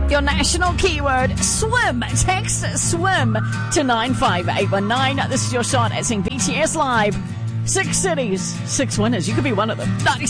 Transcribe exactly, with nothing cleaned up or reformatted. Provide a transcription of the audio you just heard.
Your national keyword, swim. Text swim to nine five eight one nine. This is your shot at seeing B T S live. Six cities, six winners. You could be one of them. ninety